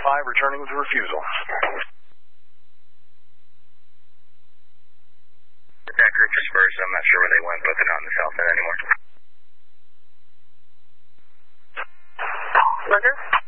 5 returning with a refusal. That group dispersed. I'm not sure where they went, but they're not in the south end anymore. Roger.